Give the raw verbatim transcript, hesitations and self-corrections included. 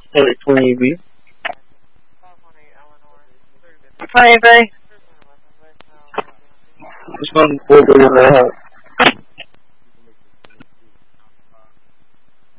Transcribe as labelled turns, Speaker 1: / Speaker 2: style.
Speaker 1: Sorry, twenty B.
Speaker 2: Hi, everybody.
Speaker 1: Just going to go over the